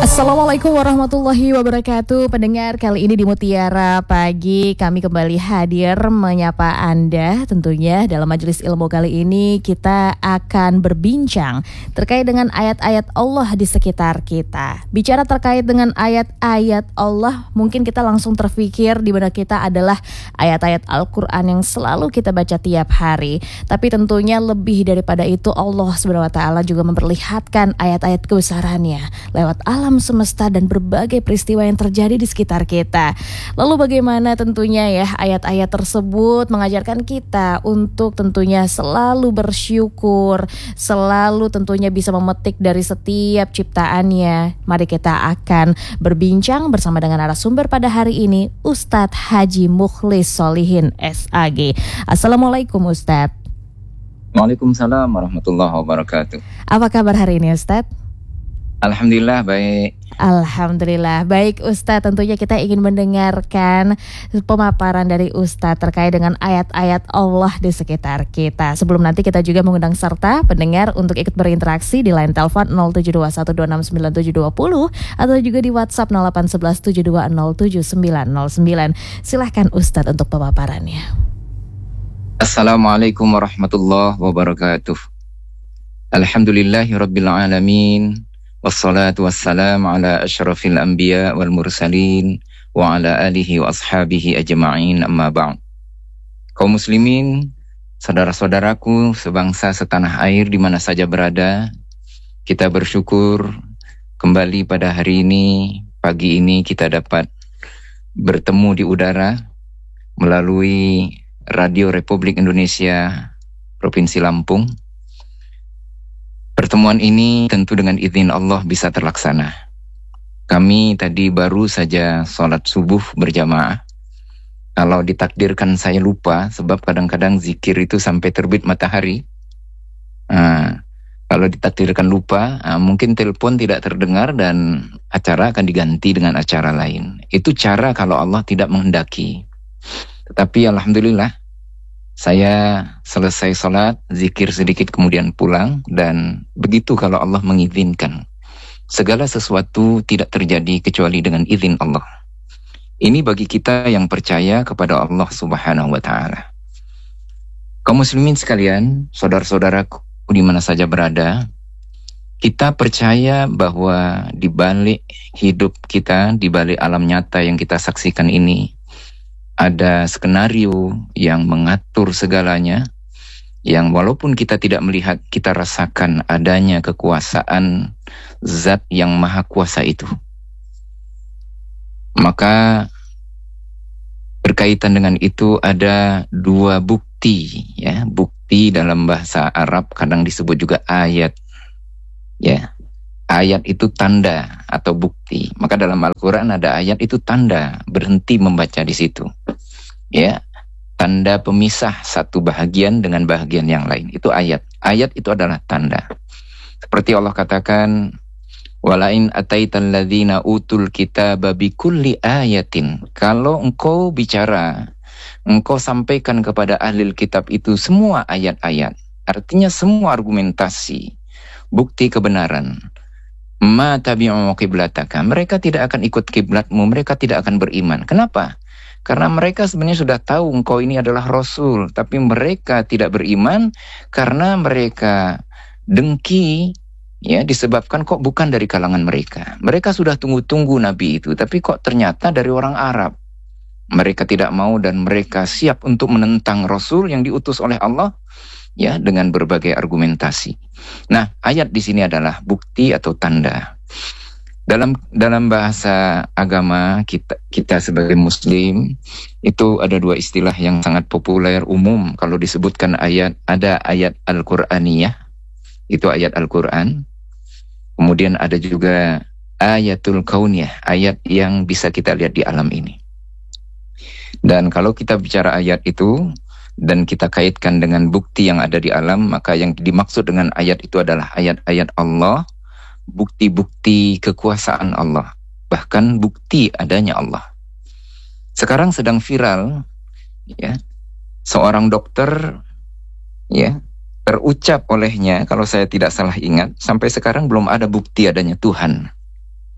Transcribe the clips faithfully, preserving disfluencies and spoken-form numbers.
Assalamualaikum warahmatullahi wabarakatuh. Pendengar, kali ini di Mutiara Pagi kami kembali hadir menyapa Anda. Tentunya dalam majelis ilmu kali ini kita akan berbincang terkait dengan ayat-ayat Allah di sekitar kita. Bicara terkait dengan ayat-ayat Allah, mungkin kita langsung terfikir di benak kita adalah ayat-ayat Al-Quran yang selalu kita baca tiap hari. Tapi tentunya lebih daripada itu, Allah subhanahu wa taala juga memperlihatkan ayat-ayat kebesarannya lewat alam semesta dan berbagai peristiwa yang terjadi di sekitar kita. Lalu bagaimana tentunya ya ayat-ayat tersebut mengajarkan kita untuk tentunya selalu bersyukur, selalu tentunya bisa memetik dari setiap ciptaannya. Mari kita akan berbincang bersama dengan narasumber pada hari ini, Ustadz Haji Mukhlis Solihin S A G. Assalamualaikum Ustadz. Waalaikumsalam warahmatullahi wabarakatuh. Apa kabar hari ini Ustadz? Alhamdulillah baik. Alhamdulillah baik Ustadz. Tentunya kita ingin mendengarkan pemaparan dari Ustadz terkait dengan ayat-ayat Allah di sekitar kita. Sebelum nanti kita juga mengundang serta pendengar untuk ikut berinteraksi di line telepon nol tujuh dua satu dua enam sembilan tujuh dua nol atau juga di WhatsApp nol delapan satu satu tujuh dua nol tujuh sembilan nol sembilan. Silahkan Ustadz untuk pemaparannya. Assalamualaikum warahmatullahi wabarakatuh. Alhamdulillahi rabbil alamin. Wassalatu wassalamu ala asyrafil anbiya wal mursalin wa ala alihi wa ashabihi ajma'in, amma ba'd. Kaum muslimin, saudara-saudaraku sebangsa setanah air di mana saja berada, kita bersyukur kembali pada hari ini, pagi ini kita dapat bertemu di udara melalui Radio Republik Indonesia Provinsi Lampung. Pertemuan ini tentu dengan izin Allah bisa terlaksana. Kami tadi baru saja sholat subuh berjamaah. Kalau ditakdirkan saya lupa, sebab kadang-kadang zikir itu sampai terbit matahari. Nah, kalau ditakdirkan lupa, nah, mungkin telepon tidak terdengar dan acara akan diganti dengan acara lain. Itu cara kalau Allah tidak menghendaki. Tetapi alhamdulillah, saya selesai sholat, zikir sedikit kemudian pulang, dan begitu kalau Allah mengizinkan. Segala sesuatu tidak terjadi kecuali dengan izin Allah. Ini bagi kita yang percaya kepada Allah subhanahu wa ta'ala. Kaum muslimin sekalian, saudara-saudaraku di mana saja berada, kita percaya bahwa di balik hidup kita, di balik alam nyata yang kita saksikan ini, ada skenario yang mengatur segalanya, yang walaupun kita tidak melihat, kita rasakan adanya kekuasaan zat yang maha kuasa itu. Maka berkaitan dengan itu ada dua bukti, ya, bukti dalam bahasa Arab kadang disebut juga ayat, ya. Ayat itu tanda atau bukti. Maka dalam Al-Quran ada ayat itu tanda, berhenti membaca di situ. Ya, tanda pemisah satu bahagian dengan bahagian yang lain. Itu ayat. Ayat itu adalah tanda. Seperti Allah katakan, walain ataital ladzina utul kitaba bikulli ayatin. Kalau engkau bicara, engkau sampaikan kepada ahli kitab itu semua ayat-ayat. Artinya semua argumentasi, bukti kebenaran. Ma tabi'u qiblataka. Mereka tidak akan ikut kiblatmu, mereka tidak akan beriman. Kenapa? Karena mereka sebenarnya sudah tahu engkau ini adalah Rasul, tapi mereka tidak beriman karena mereka dengki, ya, disebabkan kok bukan dari kalangan mereka. Mereka sudah tunggu-tunggu Nabi itu, tapi kok ternyata dari orang Arab. Mereka tidak mau dan mereka siap untuk menentang Rasul yang diutus oleh Allah, ya, dengan berbagai argumentasi. Nah, ayat di sini adalah bukti atau tanda. Dalam dalam bahasa agama kita kita sebagai muslim itu ada dua istilah yang sangat populer umum kalau disebutkan ayat. Ada ayat Al-Qur'aniyah, itu ayat Al-Qur'an. Kemudian ada juga ayatul kauniyah, ayat yang bisa kita lihat di alam ini. Dan kalau kita bicara ayat itu dan kita kaitkan dengan bukti yang ada di alam, maka yang dimaksud dengan ayat itu adalah ayat-ayat Allah, bukti-bukti kekuasaan Allah, bahkan bukti adanya Allah. Sekarang sedang viral, ya, seorang dokter, ya, terucap olehnya, kalau saya tidak salah ingat, sampai sekarang belum ada bukti adanya Tuhan.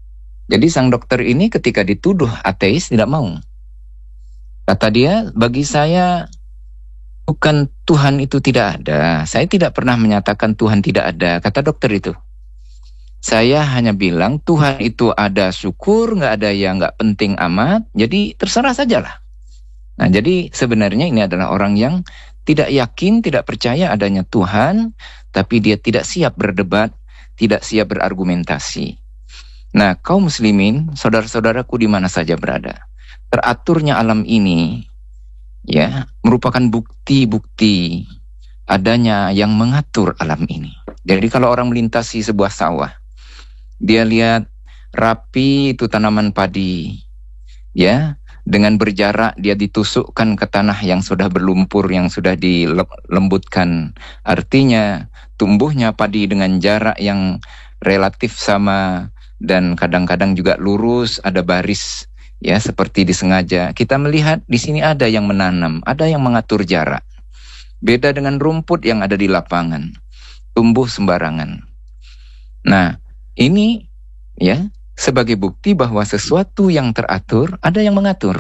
Jadi sang dokter ini ketika dituduh ateis tidak mau. Kata dia, bagi saya bukan Tuhan itu tidak ada. Saya tidak pernah menyatakan Tuhan tidak ada, kata dokter itu. Saya hanya bilang Tuhan itu ada, syukur, nggak ada yang nggak penting amat, jadi terserah sajalah. Nah, jadi sebenarnya ini adalah orang yang tidak yakin, tidak percaya adanya Tuhan, tapi dia tidak siap berdebat, tidak siap berargumentasi. Nah, kaum muslimin, saudara-saudaraku di mana saja berada, teraturnya alam ini ya merupakan bukti-bukti adanya yang mengatur alam ini. Jadi kalau orang melintasi sebuah sawah, dia lihat rapi itu tanaman padi, ya, dengan berjarak dia ditusukkan ke tanah yang sudah berlumpur, yang sudah dilembutkan. Artinya tumbuhnya padi dengan jarak yang relatif sama dan kadang-kadang juga lurus, ada baris, ya, seperti disengaja. Kita melihat di sini ada yang menanam, ada yang mengatur jarak. Beda dengan rumput yang ada di lapangan, tumbuh sembarangan. Nah, ini ya sebagai bukti bahwa sesuatu yang teratur ada yang mengatur.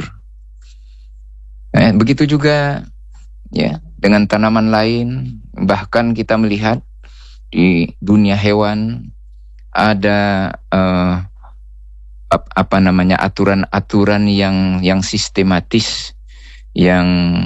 Eh, begitu juga ya dengan tanaman lain, bahkan kita melihat di dunia hewan ada uh, ap, apa namanya aturan-aturan yang yang sistematis, yang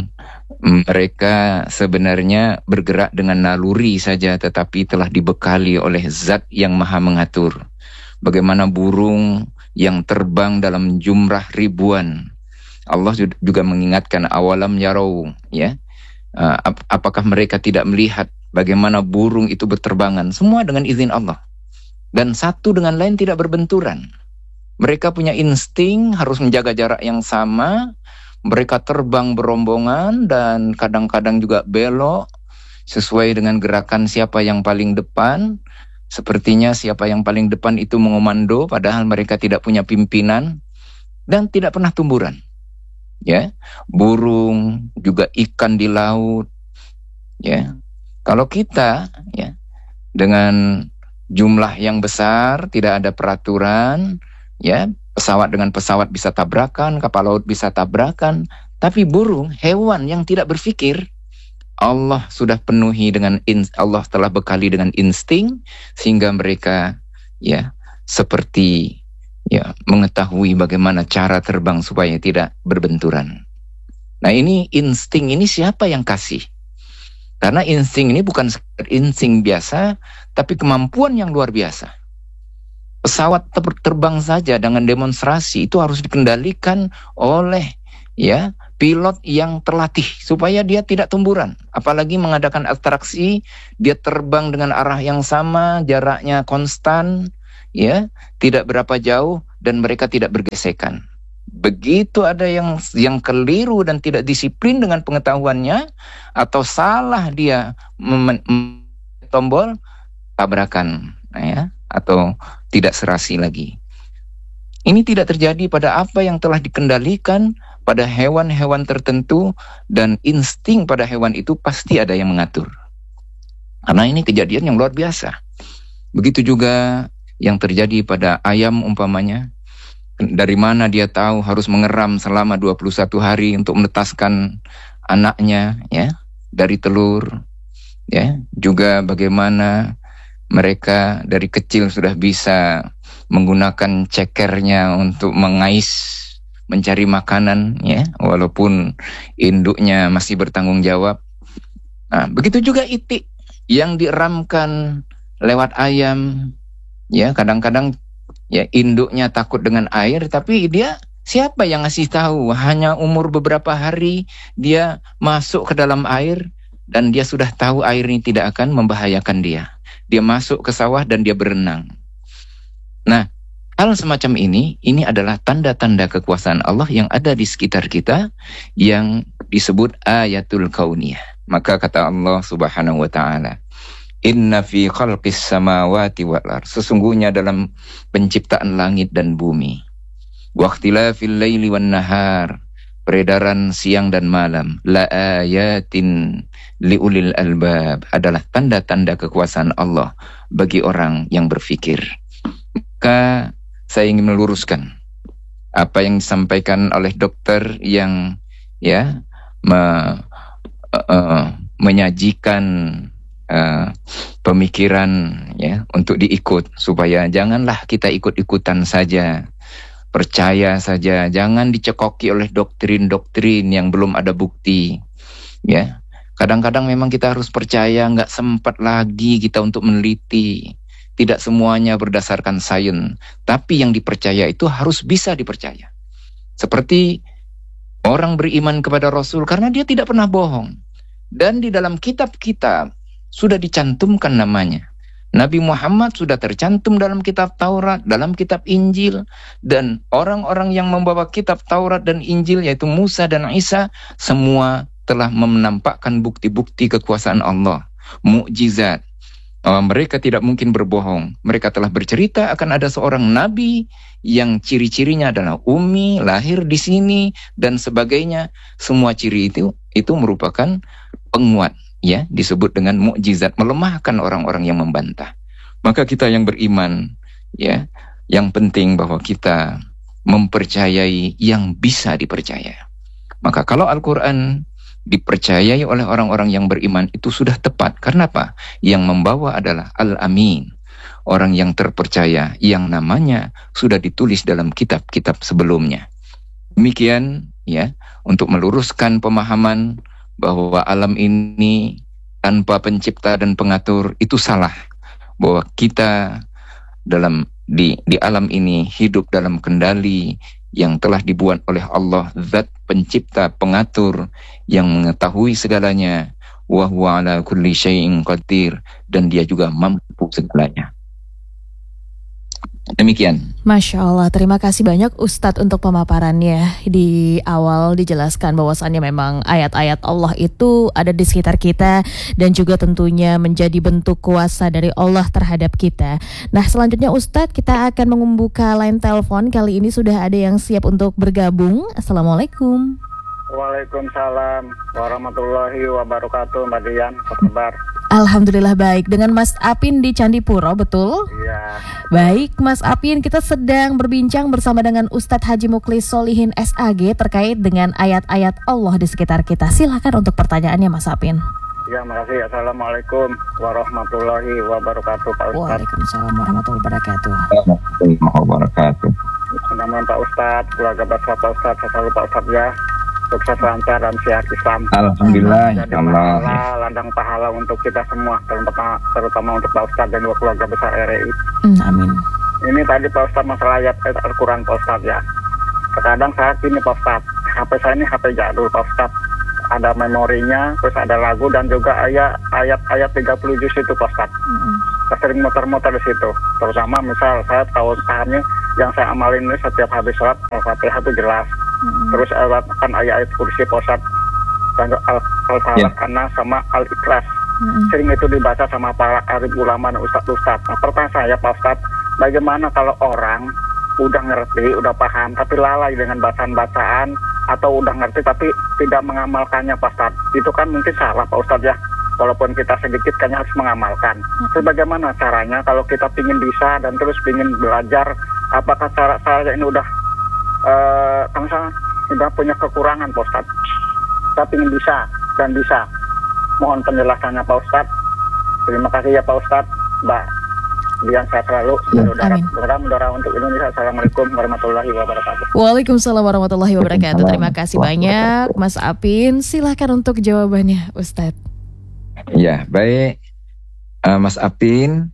mereka sebenarnya bergerak dengan naluri saja, tetapi telah dibekali oleh zat yang maha mengatur. Bagaimana burung yang terbang dalam jumlah ribuan. Allah juga mengingatkan, awalam yarau, ya. Uh, ap- apakah mereka tidak melihat bagaimana burung itu berterbangan, semua dengan izin Allah. Dan satu dengan lain tidak berbenturan. Mereka punya insting harus menjaga jarak yang sama. Mereka terbang berombongan dan kadang-kadang juga belok sesuai dengan gerakan siapa yang paling depan. Sepertinya siapa yang paling depan itu mengomando, padahal mereka tidak punya pimpinan dan tidak pernah tumburan. Ya, burung, juga ikan di laut. Ya, kalau kita ya dengan jumlah yang besar, tidak ada peraturan, ya, pesawat dengan pesawat bisa tabrakan, kapal laut bisa tabrakan, tapi burung, hewan yang tidak berpikir, Allah sudah penuhi dengan in, Allah telah bekali dengan insting sehingga mereka ya seperti ya mengetahui bagaimana cara terbang supaya tidak berbenturan. Nah, ini insting ini siapa yang kasih? Karena insting ini bukan insting biasa, tapi kemampuan yang luar biasa. Pesawat ter- terbang saja dengan demonstrasi itu harus dikendalikan oleh ya pilot yang terlatih supaya dia tidak tumburan. Apalagi mengadakan atraksi, dia terbang dengan arah yang sama, jaraknya konstan, ya, tidak berapa jauh dan mereka tidak bergesekan. Begitu ada yang yang keliru dan tidak disiplin dengan pengetahuannya atau salah dia mem- mem- tombol, tabrakan, ya, atau tidak serasi lagi. Ini tidak terjadi pada apa yang telah dikendalikan pada hewan-hewan tertentu, dan insting pada hewan itu pasti ada yang mengatur. Karena ini kejadian yang luar biasa. Begitu juga yang terjadi pada ayam umpamanya. Dari mana dia tahu harus mengeram selama dua puluh satu hari untuk menetaskan anaknya, ya, dari telur, ya. Juga bagaimana mereka dari kecil sudah bisa menggunakan cekernya untuk mengais, mencari makanan, ya, walaupun induknya masih bertanggung jawab. Nah, begitu juga itik yang dieramkan lewat ayam, ya, kadang-kadang ya induknya takut dengan air, tapi dia siapa yang ngasih tahu? Hanya umur beberapa hari dia masuk ke dalam air dan dia sudah tahu air ini tidak akan membahayakan dia. Dia masuk ke sawah dan dia berenang. Nah, hal semacam ini, ini adalah tanda-tanda kekuasaan Allah yang ada di sekitar kita, yang disebut ayatul kauniyah. Maka kata Allah Subhanahu wa ta'ala, inna fi khalqis samawati wal ardh, sesungguhnya dalam penciptaan langit dan bumi, wa ikhtilafil laili wan nahar, peredaran siang dan malam, la ayatin liulil albab, adalah tanda-tanda kekuasaan Allah bagi orang yang berfikir. Maka saya ingin meluruskan apa yang disampaikan oleh dokter yang ya me, uh, uh, menyajikan uh, pemikiran ya untuk diikut, supaya janganlah kita ikut-ikutan saja, percaya saja, jangan dicekoki oleh doktrin-doktrin yang belum ada bukti. Ya, kadang-kadang memang kita harus percaya, nggak sempat lagi kita untuk meneliti. Tidak semuanya berdasarkan sains, tapi yang dipercaya itu harus bisa dipercaya. Seperti orang beriman kepada Rasul karena dia tidak pernah bohong. Dan di dalam kitab-kitab sudah dicantumkan namanya. Nabi Muhammad sudah tercantum dalam kitab Taurat, dalam kitab Injil, dan orang-orang yang membawa kitab Taurat dan Injil yaitu Musa dan Isa semua telah menampakkan bukti-bukti kekuasaan Allah, mukjizat. Uh, mereka tidak mungkin berbohong. Mereka telah bercerita akan ada seorang nabi yang ciri-cirinya adalah ummi, lahir di sini dan sebagainya. Semua ciri itu itu merupakan penguat, ya, disebut dengan mukjizat, melemahkan orang-orang yang membantah. Maka kita yang beriman, ya, yang penting bahwa kita mempercayai yang bisa dipercaya. Maka kalau Al-Qur'an dipercayai oleh orang-orang yang beriman itu sudah tepat. Karena apa? Yang membawa adalah Al-Amin, orang yang terpercaya, yang namanya sudah ditulis dalam kitab-kitab sebelumnya. Demikian ya, untuk meluruskan pemahaman bahwa alam ini tanpa pencipta dan pengatur itu salah. Bahwa kita dalam di di alam ini hidup dalam kendali yang telah dibuat oleh Allah, zat pencipta, pengatur, yang mengetahui segalanya, wa huwa ala kulli syai'in qadir, dan dia juga mampu segalanya. Demikian. Masya Allah, terima kasih banyak Ustadz untuk pemaparannya. Di awal dijelaskan bahwasannya memang ayat-ayat Allah itu ada di sekitar kita dan juga tentunya menjadi bentuk kuasa dari Allah terhadap kita. Nah, selanjutnya Ustadz, kita akan membuka line telepon. Kali ini sudah ada yang siap untuk bergabung. Assalamualaikum. Waalaikumsalam warahmatullahi wabarakatuh. Mbak Dian, apa kabar? Alhamdulillah baik. Dengan Mas Apin di Candipuro, betul? Iya. Baik, Mas Apin, kita sedang berbincang bersama dengan Ustadz Haji Mukhlis Solihin S A G terkait dengan ayat-ayat Allah di sekitar kita. Silakan untuk pertanyaannya, Mas Apin. Ya, makasih. Assalamualaikum warahmatullahi wabarakatuh, Pak Ustadz. Waalaikumsalam warahmatullahi wabarakatuh. Warahmatullahi wabarakatuh. Nama Pak Ustadz, keluarga besar Pak Ustadz, saya selalu Pak Ustadz ya. Sukses lancar dan sehat Islam. Alhamdulillah. Jadi pahala, ladang pahala untuk kita semua, terutama, terutama untuk Pak Ustadz dan keluarga besar R I. Hmm, amin. Ini tadi Pak Ustadz masalah ayat Al-Quran Pak Ustadz ya. Terkadang saat ini Pak Ustadz, H P saya ini H P jadul Pak Ustadz. Ada memorinya, terus ada lagu dan juga ayat ayat-ayat tiga puluh juz itu Pak Ustadz. Mm-hmm. Saya sering muter-muter di situ. Terutama misal saya tahu pahamnya yang saya amalin ini setiap habis sholat Al-Fatihah itu jelas. Mm-hmm. Terus kan ayat-ayat kursi Pak Ustadz, dan Al-Falaq yeah. sama Al-Ikhlas. Mm-hmm. Sering itu dibaca sama para arif ulama dan ustadz-ustadz. Nah, pertanyaan saya Pak Ustadz, bagaimana kalau orang udah ngerti, udah paham, tapi lalai dengan bacaan-bacaan, atau udah ngerti tapi tidak mengamalkannya Pak Ustadz? Itu kan mungkin salah Pak Ustadz ya, walaupun kita sedikit kayaknya harus mengamalkan. Terus bagaimana caranya kalau kita ingin bisa dan terus ingin belajar, apakah cara saya ini udah uh, kan saya udah punya kekurangan Pak Ustadz, kita ingin bisa dan bisa. Mohon penjelasannya Pak Ustadz. Terima kasih ya Pak Ustadz. Mbak Dian, saya selalu saudara-saudara untuk Indonesia. Assalamualaikum warahmatullahi wabarakatuh. Waalaikumsalam warahmatullahi wabarakatuh. Terima kasih banyak Mas Apin. Silahkan untuk jawabannya Ustadz. Ya, baik uh, Mas Apin,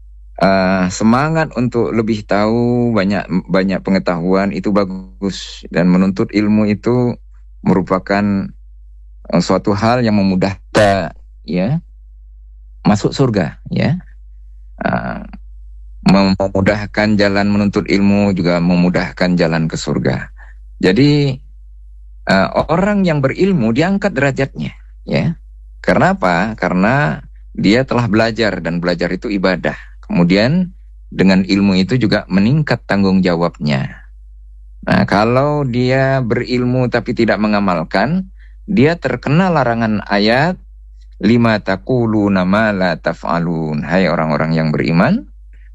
uh, semangat untuk lebih tahu, banyak banyak pengetahuan itu bagus, dan menuntut ilmu itu merupakan uh, suatu hal yang memudahkan ya masuk surga ya. Uh, memudahkan jalan menuntut ilmu juga memudahkan jalan ke surga. Jadi uh, orang yang berilmu diangkat derajatnya ya. Karena apa? Karena dia telah belajar, dan belajar itu ibadah. Kemudian dengan ilmu itu juga meningkat tanggung jawabnya. Nah, kalau dia berilmu tapi tidak mengamalkan, dia terkena larangan ayat lima taquluna ma la taf'alun. Hai orang-orang yang beriman,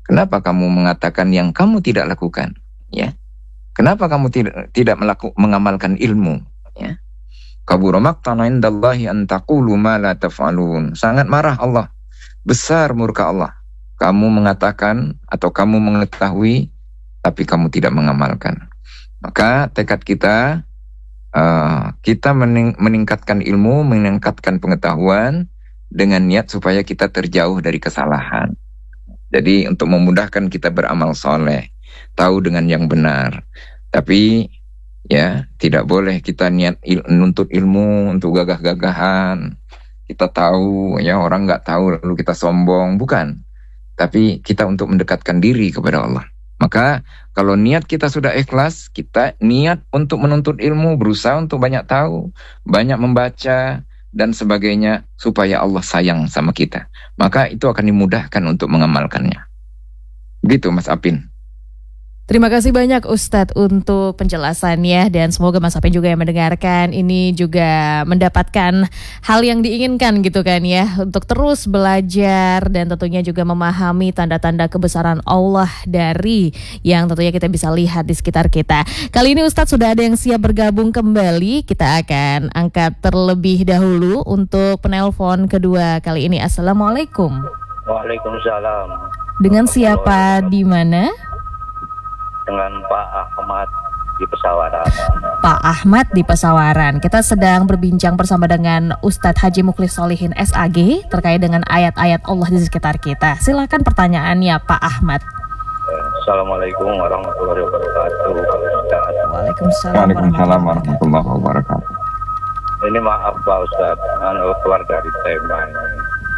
Kenapa kamu mengatakan yang kamu tidak lakukan? Ya. Kenapa kamu tidak tidak melaku, mengamalkan ilmu? Ya. Kabura maqtan 'indallahi an taqulu ma la taf'alun. Sangat marah Allah. Besar murka Allah. Kamu mengatakan atau kamu mengetahui tapi kamu tidak mengamalkan. Maka tekad kita uh, kita mening, meningkatkan ilmu, meningkatkan pengetahuan dengan niat supaya kita terjauh dari kesalahan. Jadi untuk memudahkan kita beramal soleh, tahu dengan yang benar. Tapi ya tidak boleh kita niat il, nuntut ilmu untuk gagah-gagahan. Kita tahu ya orang nggak tahu lalu kita sombong, bukan. Tapi kita untuk mendekatkan diri kepada Allah. Maka kalau niat kita sudah ikhlas, kita niat untuk menuntut ilmu, berusaha untuk banyak tahu, banyak membaca dan sebagainya supaya Allah sayang sama kita. Maka itu akan dimudahkan untuk mengamalkannya. Begitu Mas Apin. Terima kasih banyak Ustadz untuk penjelasannya dan semoga Mas Apin juga yang mendengarkan ini juga mendapatkan hal yang diinginkan gitu kan ya, untuk terus belajar dan tentunya juga memahami tanda-tanda kebesaran Allah dari yang tentunya kita bisa lihat di sekitar kita. Kali ini Ustadz sudah ada yang siap bergabung kembali, kita akan angkat terlebih dahulu untuk penelpon kedua kali ini. Assalamualaikum. Waalaikumsalam. Dengan siapa di mana? Dengan Pak Ahmad di Pesawaran. Pak Ahmad di Pesawaran. Kita sedang berbincang bersama dengan Ustadz Haji Mukhlis Sholihin S A G terkait dengan ayat-ayat Allah di sekitar kita. Silakan pertanyaannya Pak Ahmad. Assalamualaikum warahmatullahi wabarakatuh. Waalaikumsalam, Waalaikumsalam warahmatullahi wabarakatuh. Ini maaf Pak Ustadz, anu keluar dari tema ini.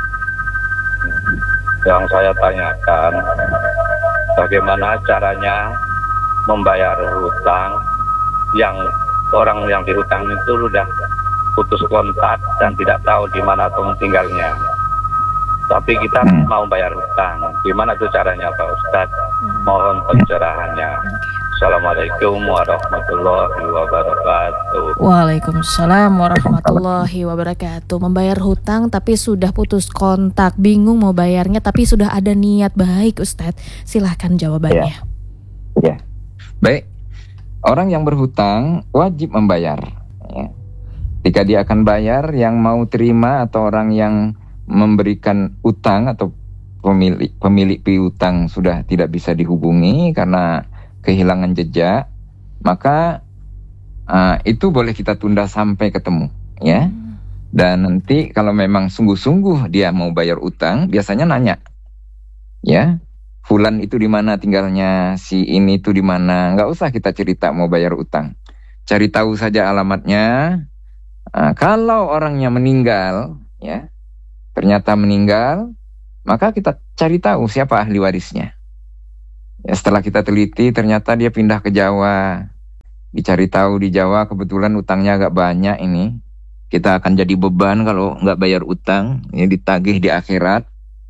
Yang saya tanyakan, bagaimana caranya membayar hutang yang orang yang dihutang itu sudah putus kontak dan tidak tahu di mana tempat tinggalnya. Tapi kita hmm. mau bayar hutang. Gimana tuh caranya Pak Ustadz? Mohon pencerahannya. Assalamualaikum warahmatullahi wabarakatuh. Waalaikumsalam warahmatullahi wabarakatuh. Membayar hutang tapi sudah putus kontak, bingung mau bayarnya tapi sudah ada niat baik Ustadz. Silahkan jawabannya. Ya. Ya. Baik, orang yang berhutang wajib membayar. Ya. Ketika dia akan bayar, yang mau terima atau orang yang memberikan utang atau pemilik pemilik piutang sudah tidak bisa dihubungi karena kehilangan jejak, maka uh, itu boleh kita tunda sampai ketemu, ya. Dan nanti kalau memang sungguh-sungguh dia mau bayar utang, biasanya nanya, ya. Fulan itu di mana tinggalnya, si ini itu di mana. Nggak usah kita cerita mau bayar utang. Cari tahu saja alamatnya. Nah, kalau orangnya meninggal, ya, ternyata meninggal, maka kita cari tahu siapa ahli warisnya. Ya, setelah kita teliti, ternyata dia pindah ke Jawa. Dicari tahu di Jawa, kebetulan utangnya agak banyak ini. Kita akan jadi beban kalau nggak bayar utang, ya, ditagih di akhirat.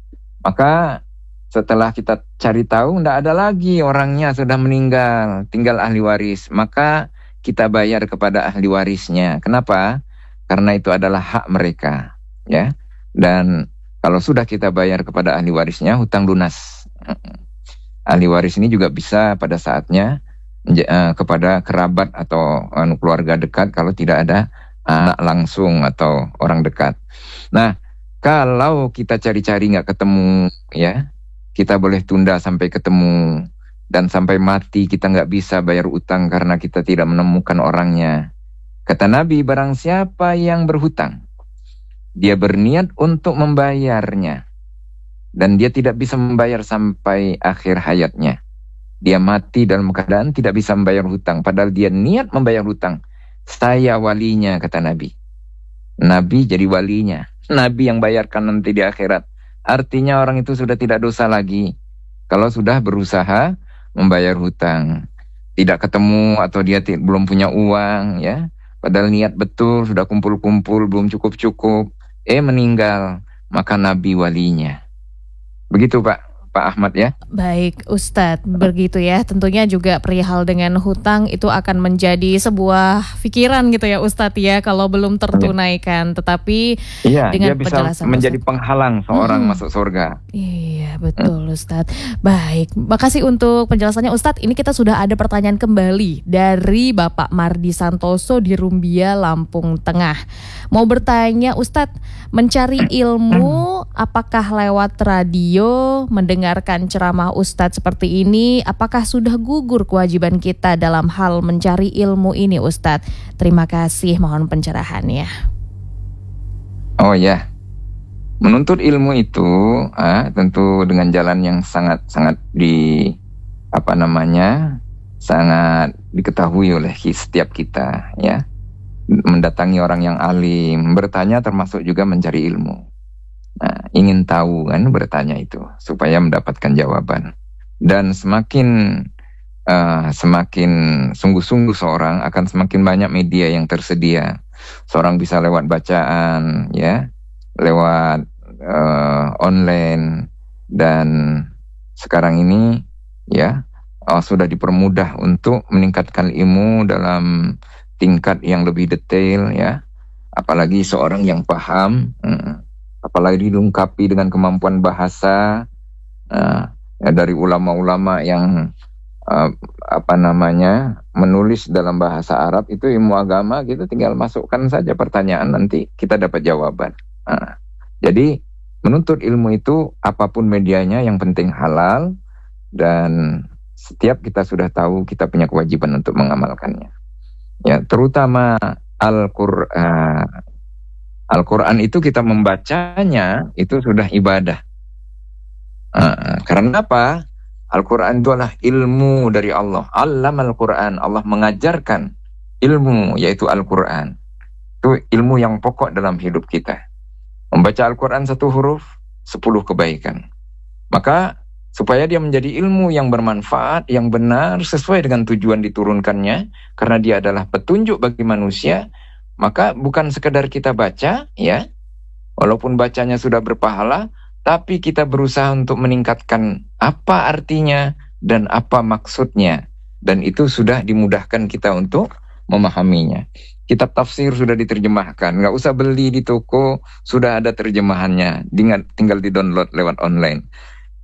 Maka setelah kita cari tahu, tidak ada lagi orangnya sudah meninggal, tinggal ahli waris. Maka kita bayar kepada ahli warisnya. Kenapa? Karena itu adalah hak mereka, ya. Dan kalau sudah kita bayar kepada ahli warisnya, hutang lunas. Ahli waris ini juga bisa pada saatnya uh, kepada kerabat atau uh, keluarga dekat kalau tidak ada anak langsung atau orang dekat. Nah, kalau kita cari-cari nggak ketemu, ya, kita boleh tunda sampai ketemu, dan sampai mati kita nggak bisa bayar utang karena kita tidak menemukan orangnya. Kata Nabi, barang siapa yang berhutang, dia berniat untuk membayarnya, dan dia tidak bisa membayar sampai akhir hayatnya. Dia mati dalam keadaan tidak bisa membayar hutang, padahal dia niat membayar hutang. Saya walinya, kata Nabi. Nabi jadi walinya. Nabi yang bayarkan nanti di akhirat. Artinya orang itu sudah tidak dosa lagi kalau sudah berusaha membayar hutang. Tidak ketemu atau dia t- belum punya uang, ya. Padahal niat betul, sudah kumpul-kumpul, belum cukup-cukup. Eh meninggal, maka Nabi walinya. Begitu Pak. Pak Ahmad ya. Baik Ustadz, begitu ya. Tentunya juga perihal dengan hutang itu akan menjadi sebuah pikiran gitu ya Ustadz ya, kalau belum tertunaikan. Tetapi iya, dengan dia bisa penjelasan menjadi Ustadz, penghalang seorang hmm. masuk surga. Iya betul Ustadz. Baik, makasih untuk penjelasannya Ustadz. Ini kita sudah ada pertanyaan kembali dari Bapak Mardi Santoso di Rumbia, Lampung Tengah. Mau bertanya Ustadz, mencari ilmu apakah lewat radio, mendengarkan ceramah Ustadz seperti ini, apakah sudah gugur kewajiban kita dalam hal mencari ilmu ini Ustadz? Terima kasih, mohon pencerahannya. Oh ya, menuntut ilmu itu ah, tentu dengan jalan yang sangat-sangat di apa namanya sangat diketahui oleh setiap kita ya. Mendatangi orang yang alim, bertanya termasuk juga mencari ilmu. Nah, ingin tahu kan bertanya itu supaya mendapatkan jawaban. Dan semakin uh, semakin sungguh-sungguh seorang akan semakin banyak media yang tersedia. Seorang bisa lewat bacaan, ya, lewat uh, online, dan sekarang ini ya uh, sudah dipermudah untuk meningkatkan ilmu dalam tingkat yang lebih detail ya, apalagi seorang yang paham, hmm, apalagi dilengkapi dengan kemampuan bahasa uh, ya, dari ulama-ulama yang uh, apa namanya menulis dalam bahasa Arab itu ilmu agama, gitu tinggal masukkan saja pertanyaan nanti kita dapat jawaban. Uh, jadi menuntut ilmu itu apapun medianya yang penting halal, dan setiap kita sudah tahu kita punya kewajiban untuk mengamalkannya. Ya, terutama Al-Qur'an. Al-Qur'an itu kita membacanya itu sudah ibadah. Uh, karena apa? Al-Qur'an itu adalah ilmu dari Allah. Allamal Qur'an, Allah mengajarkan ilmu, yaitu Al-Qur'an. Itu ilmu yang pokok dalam hidup kita. Membaca Al-Qur'an satu huruf, sepuluh kebaikan. Maka supaya dia menjadi ilmu yang bermanfaat, yang benar, sesuai dengan tujuan diturunkannya, karena dia adalah petunjuk bagi manusia, maka bukan sekedar kita baca, ya, walaupun bacanya sudah berpahala, tapi kita berusaha untuk meningkatkan apa artinya dan apa maksudnya, dan itu sudah dimudahkan kita untuk memahaminya. Kitab tafsir sudah diterjemahkan, nggak usah beli di toko, sudah ada terjemahannya, tinggal di-download lewat online.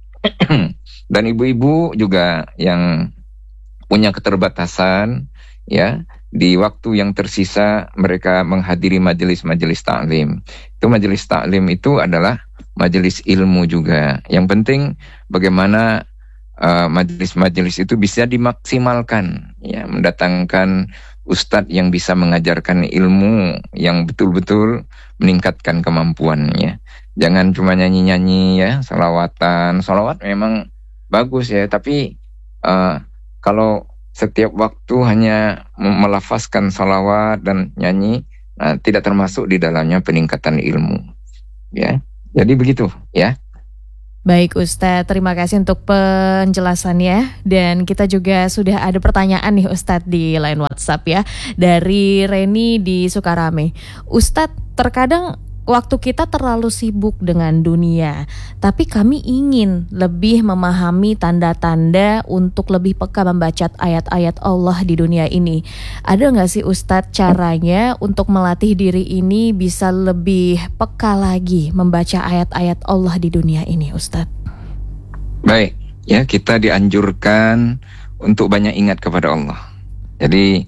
Dan ibu-ibu juga yang punya keterbatasan ya, di waktu yang tersisa mereka menghadiri majelis-majelis taklim. Itu majelis taklim itu adalah majelis ilmu juga. Yang penting bagaimana uh, majelis-majelis itu bisa dimaksimalkan ya, mendatangkan ustadz yang bisa mengajarkan ilmu yang betul-betul meningkatkan kemampuannya. Jangan cuma nyanyi-nyanyi ya, salawatan. Salawat memang bagus ya, tapi uh, kalau setiap waktu hanya melafazkan salawat dan nyanyi, nah, tidak termasuk di dalamnya peningkatan ilmu. Ya, jadi begitu ya. Baik Ustadz, terima kasih untuk penjelasannya. Dan kita juga sudah ada pertanyaan nih Ustadz di line WhatsApp ya, dari Reni di Sukarame. Ustadz, terkadang waktu kita terlalu sibuk dengan dunia, tapi kami ingin lebih memahami tanda-tanda untuk lebih peka membaca ayat-ayat Allah di dunia ini. Ada nggak sih Ustadz caranya untuk melatih diri ini bisa lebih peka lagi membaca ayat-ayat Allah di dunia ini Ustadz? Baik, ya, kita dianjurkan untuk banyak ingat kepada Allah. Jadi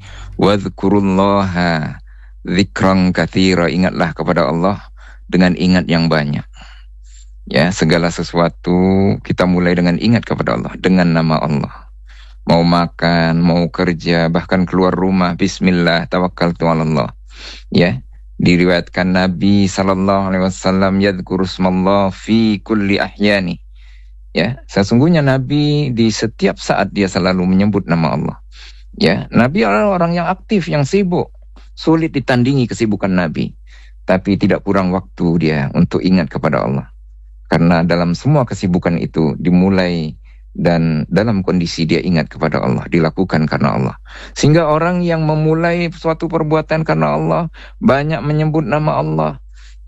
wadhkurullaha dzikran katsira, ingatlah kepada Allah dengan ingat yang banyak. Ya, segala sesuatu kita mulai dengan ingat kepada Allah, dengan nama Allah. Mau makan, mau kerja, bahkan keluar rumah, bismillah, tawakkaltu 'alallah. Ya, diriwayatkan Nabi sallallahu alaihi wasallam yadhkuru ismallah fi kulli ahyani. Ya, sesungguhnya Nabi di setiap saat dia selalu menyebut nama Allah. Ya, Nabi adalah orang yang aktif, yang sibuk. Sulit ditandingi kesibukan Nabi, tapi tidak kurang waktu dia untuk ingat kepada Allah. Karena dalam semua kesibukan itu dimulai dan dalam kondisi dia ingat kepada Allah, dilakukan karena Allah. Sehingga orang yang memulai suatu perbuatan karena Allah, banyak menyebut nama Allah,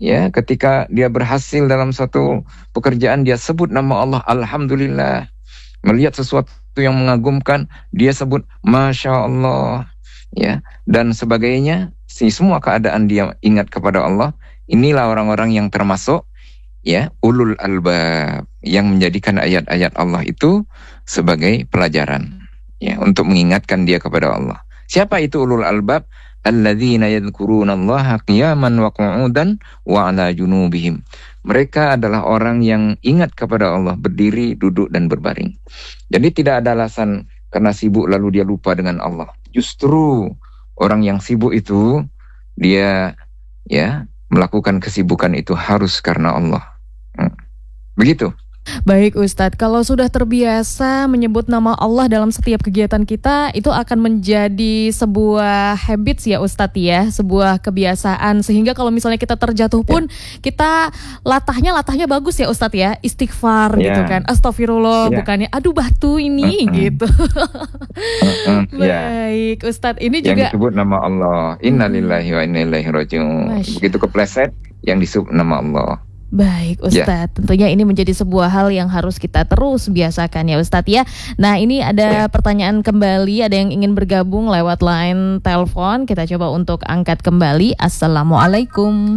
ya, ketika dia berhasil dalam satu pekerjaan, dia sebut nama Allah, alhamdulillah. Melihat sesuatu yang mengagumkan, dia sebut Masya Allah, ya, dan sebagainya. Si semua keadaan dia ingat kepada Allah. Inilah orang-orang yang termasuk, ya, ulul albab, yang menjadikan ayat-ayat Allah itu sebagai pelajaran, ya, untuk mengingatkan dia kepada Allah. Siapa itu ulul albab? Alladzina yadhkurunallaha qiyaman wa qu'udan wa 'ala junubihim. Mereka adalah orang yang ingat kepada Allah berdiri, duduk, dan berbaring. Jadi tidak ada alasan karena sibuk lalu dia lupa dengan Allah. Justru orang yang sibuk itu dia, ya, melakukan kesibukan itu harus karena Allah. Begitu. Baik Ustadz, kalau sudah terbiasa menyebut nama Allah dalam setiap kegiatan kita, itu akan menjadi sebuah habits ya Ustadz ya, sebuah kebiasaan, sehingga kalau misalnya kita terjatuh pun ya, kita latahnya latahnya bagus ya Ustadz ya, istighfar ya, gitu kan, astagfirullah, ya, bukannya aduh batu ini uh-uh. gitu. uh-uh. Baik ya, Ustadz, ini yang juga disebut nama Allah, innalillahi wa inna ilaihi raji'un. Begitu kepleset yang disebut nama Allah. Baik Ustadz, ya, tentunya ini menjadi sebuah hal yang harus kita terus biasakan ya Ustadz ya. Nah ini ada ya, pertanyaan kembali, ada yang ingin bergabung lewat line telepon. Kita coba untuk angkat kembali. Assalamualaikum.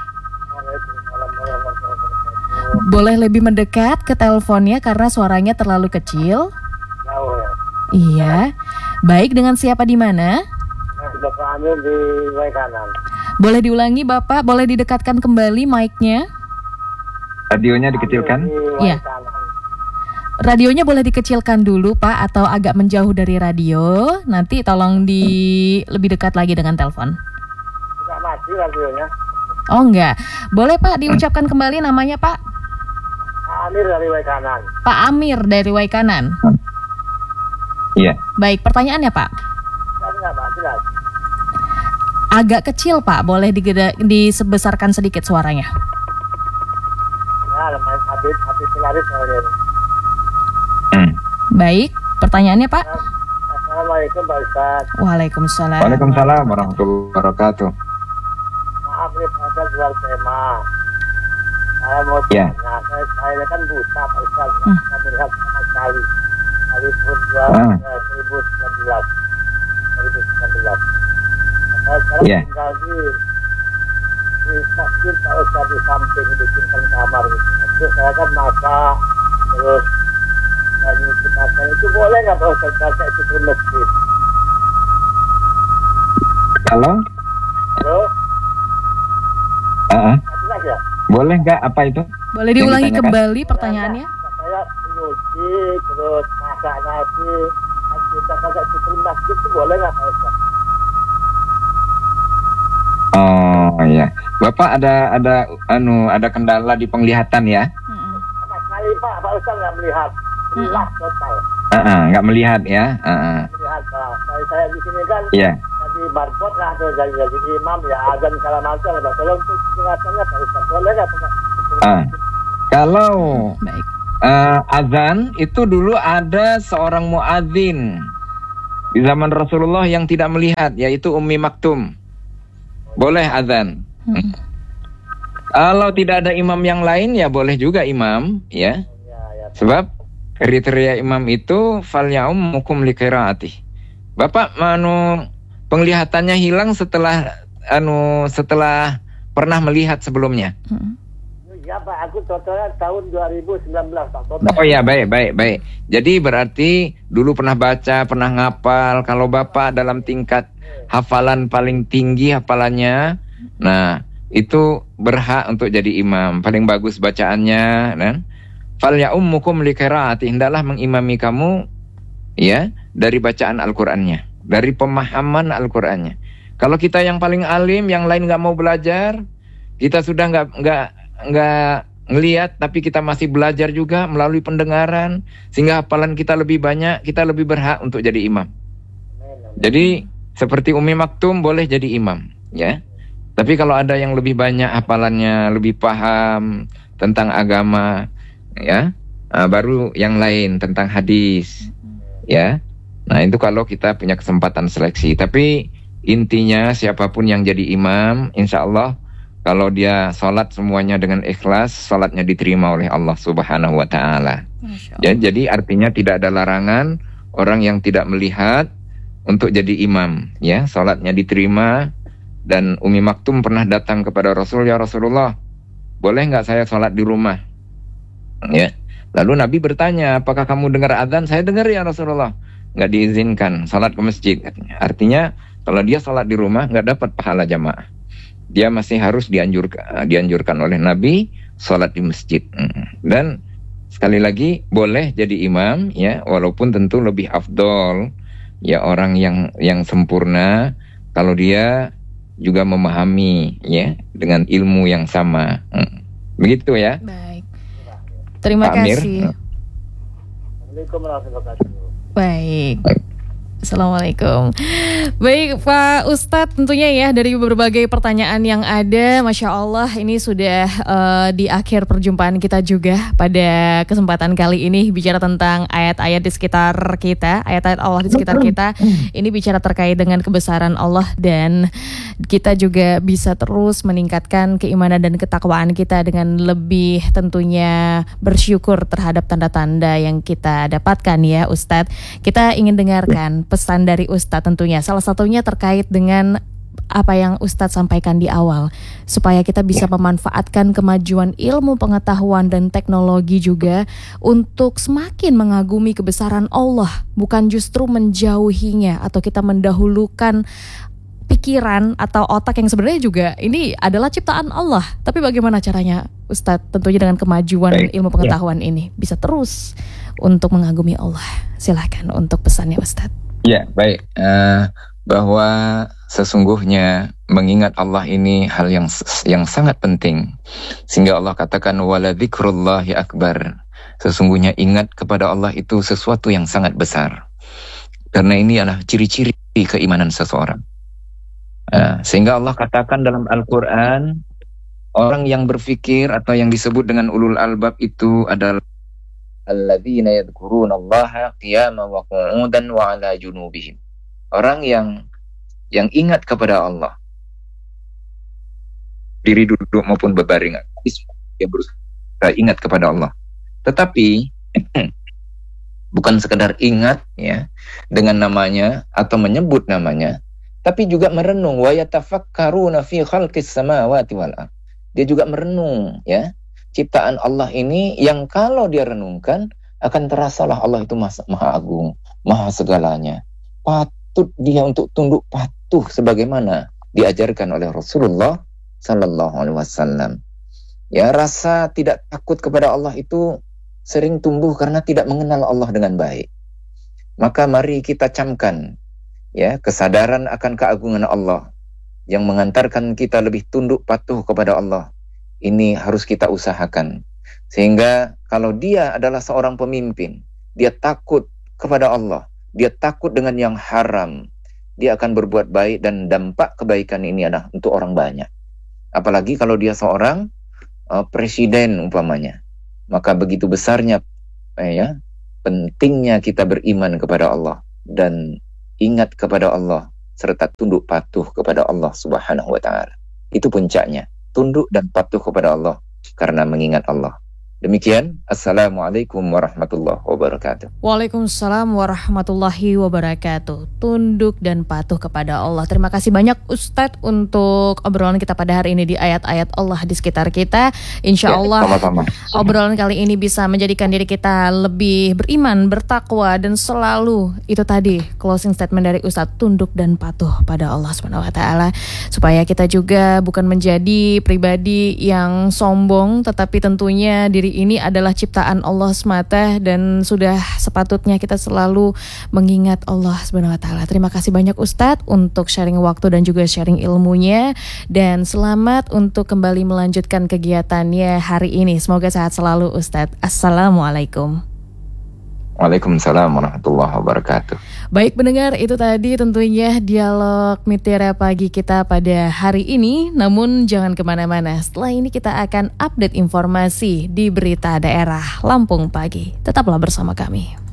Boleh lebih mendekat ke teleponnya karena suaranya terlalu kecil. Iya. Baik, dengan siapa di mana? Bapak Amir di Waikanan. Boleh diulangi Bapak, boleh didekatkan kembali mic-nya. Radionya dikecilkan? Iya. Radionya boleh dikecilkan dulu Pak, atau agak menjauh dari radio. Nanti tolong di lebih dekat lagi dengan telepon. Tidak mati radionya. Oh enggak. Boleh Pak diucapkan kembali namanya Pak? Pak Amir dari Waikanan. Pak Amir dari Waikanan. Iya. Baik, pertanyaannya Pak. Tidak Pak, jelas. Agak kecil Pak, boleh digeda- disebesarkan sedikit suaranya. Ya, lumayan habis, habis selaris soalnya ini. Hmm. Baik, pertanyaannya Pak. Assalamualaikum Pak Ustaz. Waalaikumsalam. Waalaikumsalam warahmatullahi wabarakatuh. Maaf nih Pak Ustaz, luar tema. Saya mau ya, tanya, saya, saya kan buta Pak Ustaz, hmm. saya melihat sama sekali. Kali tahun dua ribu sembilan belas. dua ribu sembilan belas. Saya sekarang yeah. tinggal di di masjid Pak Ustaz, di samping bikinkan kamar gitu. Terus saya kan masak, terus saya nyuci pakaian, itu boleh nggak Pak Ustaz pakai itu ke masjid? Halo? Halo? Uh-uh. Jelas ya? Boleh nggak apa itu? Boleh diulangi kembali pertanyaannya? Saya nyuci, terus masak nasi, kita pakai itu ke masjid itu boleh nggak Pak Ustaz? Oh iya, Bapak ada ada anu ada kendala di penglihatan ya? Hmm. Sama sekali Pak, Pak Ustaz nggak melihat, jelas total. Uh-uh, nggak melihat ya? Uh-uh. Melihat Pak, saya, saya di sini kan Iya. jadi barbot lah, atau jadi, jadi imam ya, azan segala macam. Tolong untuk penjelasannya Pak Ustaz, boleh nggak pakai? Uh, kalau Baik. Uh, azan itu dulu ada seorang muadzin di zaman Rasulullah yang tidak melihat, yaitu Ummi Maktum. Boleh azan. Hmm. Kalau tidak ada imam yang lain ya boleh juga imam, ya. Ya, ya. Sebab kriteria imam itu fal ya'ummukum liqiraati. Bapak anu penglihatannya hilang setelah anu setelah pernah melihat sebelumnya. Hmm. Ya Pak, aku totalnya tahun dua ribu sembilan belas Pak. Total. Oh ya, baik, baik, baik. Jadi berarti dulu pernah baca, pernah ngapal. Kalau Bapak dalam tingkat hafalan paling tinggi hafalannya, nah itu berhak untuk jadi imam. Paling bagus bacaannya, kan? Fal ya'ummukum liqiraati, hendaklah mengimami kamu, ya, dari bacaan Al-Qur'annya, dari pemahaman Al-Qur'annya. Kalau kita yang paling alim, yang lain nggak mau belajar, kita sudah nggak nggak nggak ngelihat, tapi kita masih belajar juga melalui pendengaran, sehingga hafalan kita lebih banyak, kita lebih berhak untuk jadi imam. Jadi seperti Ummi Maktum boleh jadi imam, ya. Tapi kalau ada yang lebih banyak hafalannya, lebih paham tentang agama, ya, nah, baru yang lain tentang hadis, ya. Nah itu kalau kita punya kesempatan seleksi. Tapi intinya siapapun yang jadi imam, insya Allah Kalau dia sholat semuanya dengan ikhlas, sholatnya diterima oleh Allah Subhanahu wa Ta'ala. Ya, jadi artinya tidak ada larangan orang yang tidak melihat untuk jadi imam. Ya, sholatnya diterima. Dan Umi Maktum pernah datang kepada Rasul, ya Rasulullah, boleh nggak saya sholat di rumah? Ya. Lalu Nabi bertanya, apakah kamu dengar azan? Saya dengar ya Rasulullah. Nggak diizinkan sholat ke masjid. Artinya kalau dia sholat di rumah nggak dapat pahala jamaah. Dia masih harus dianjurkan, dianjurkan oleh Nabi sholat di masjid. Dan sekali lagi boleh jadi imam, ya, walaupun tentu lebih afdol ya orang yang yang sempurna kalau dia juga memahami, ya, dengan ilmu yang sama. Begitu ya. Baik. Terima Pak Amir. kasih. Assalamualaikum warahmatullahi wabarakatuh. Baik. Assalamualaikum. Baik Pak Ustadz, tentunya ya dari berbagai pertanyaan yang ada, Masya Allah ini sudah uh, di akhir perjumpaan kita juga pada kesempatan kali ini bicara tentang ayat-ayat di sekitar kita, ayat-ayat Allah di sekitar kita. Ini bicara terkait dengan kebesaran Allah dan kita juga bisa terus meningkatkan keimanan dan ketakwaan kita dengan lebih tentunya bersyukur terhadap tanda-tanda yang kita dapatkan ya Ustadz. Kita ingin dengarkan pesan dari Ustadz tentunya. Salah satunya terkait dengan apa yang Ustadz sampaikan di awal, supaya kita bisa memanfaatkan kemajuan ilmu pengetahuan dan teknologi juga untuk semakin mengagumi kebesaran Allah, bukan justru menjauhinya atau kita mendahulukan pikiran atau otak yang sebenarnya juga ini adalah ciptaan Allah. Tapi bagaimana caranya Ustadz tentunya dengan kemajuan Baik. ilmu pengetahuan ya. ini bisa terus untuk mengagumi Allah. Silahkan untuk pesannya Ustadz. Ya, baik. Uh, bahwa sesungguhnya mengingat Allah ini hal yang yang sangat penting. Sehingga Allah katakan wala dzikrullahi akbar. Sesungguhnya ingat kepada Allah itu sesuatu yang sangat besar. Karena ini adalah ciri-ciri keimanan seseorang. Uh, sehingga Allah katakan dalam Al-Quran, orang yang berfikir atau yang disebut dengan ulul albab itu adalah alladzina yadhkurunallaha qiyaman wa qu'udan wa 'ala junubihim. Orang yang yang ingat kepada Allah diri duduk maupun berbaring, dia berusaha ingat kepada Allah. Tetapi bukan sekedar ingat ya dengan namanya atau menyebut namanya, tapi juga merenung wa yatafakkaruna fi khalqis samawati wal ardh. Dia juga merenung ya ciptaan Allah ini yang kalau dia renungkan akan terasalah Allah itu maha agung, maha segalanya. Patut dia untuk tunduk patuh sebagaimana diajarkan oleh Rasulullah Sallallahu Alaihi Wasallam. Ya, rasa tidak takut kepada Allah itu sering tumbuh karena tidak mengenal Allah dengan baik. Maka mari kita camkan ya kesadaran akan keagungan Allah yang mengantarkan kita lebih tunduk patuh kepada Allah. Ini harus kita usahakan. Sehingga kalau dia adalah seorang pemimpin, dia takut kepada Allah, dia takut dengan yang haram, dia akan berbuat baik dan dampak kebaikan ini adalah untuk orang banyak. Apalagi kalau dia seorang uh, presiden umpamanya. Maka begitu besarnya eh, ya, pentingnya kita beriman kepada Allah dan ingat kepada Allah serta tunduk patuh kepada Allah Subhanahu wa Ta'ala. Itu puncaknya. Tunduk dan patuh kepada Allah karena mengingat Allah. Demikian, Assalamualaikum warahmatullahi wabarakatuh. Waalaikumsalam warahmatullahi wabarakatuh. Tunduk dan patuh kepada Allah. Terima kasih banyak Ustadz untuk obrolan kita pada hari ini di ayat-ayat Allah di sekitar kita. Insya Allah ya, sama-sama. Obrolan kali ini bisa menjadikan diri kita lebih beriman, bertakwa, dan selalu itu tadi closing statement dari Ustadz, tunduk dan patuh pada Allah subhanahu wa taala, supaya kita juga bukan menjadi pribadi yang sombong, tetapi tentunya diri ini adalah ciptaan Allah semata dan sudah sepatutnya kita selalu mengingat Allah subhanahu wa taala. Terima kasih banyak Ustadz untuk sharing waktu dan juga sharing ilmunya, dan selamat untuk kembali melanjutkan kegiatannya hari ini. Semoga sehat selalu Ustadz. Assalamualaikum. Waalaikumsalam warahmatullahi wabarakatuh. Baik pendengar, itu tadi tentunya dialog Mutiara Pagi kita pada hari ini. Namun jangan kemana-mana, setelah ini kita akan update informasi di Berita Daerah Lampung Pagi. Tetaplah bersama kami.